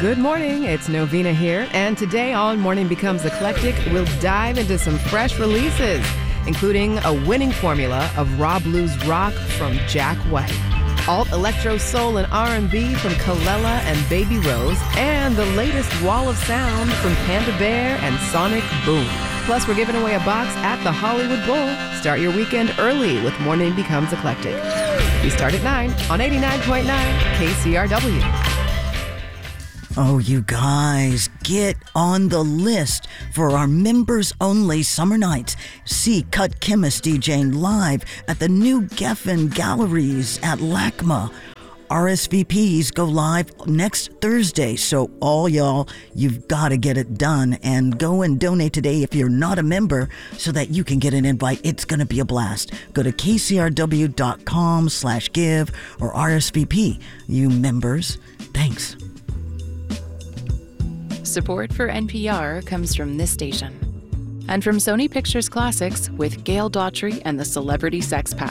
Good morning, it's Novena here, and today on Morning Becomes Eclectic, we'll dive into some fresh releases, including a winning formula of raw blues rock from Jack White, alt electro soul and R&B from Kalela and Baby Rose, and the latest wall of sound from Panda Bear and Sonic Boom. Plus, we're giving away a box at the Hollywood Bowl. Start your weekend early with Morning Becomes Eclectic. We start at 9 on 89.9 KCRW. Oh, you guys, get on the list for our members-only summer nights. See Cut Chemist DJing live at the new Geffen Galleries at LACMA. RSVPs go live next Thursday, so all y'all, you've got to get it done and go and donate today if you're not a member so that you can get an invite. It's going to be a blast. Go to kcrw.com/give or RSVP. You members, thanks. Support for NPR comes from this station and from Sony Pictures Classics with Gail Daughtry and the Celebrity Sex Past.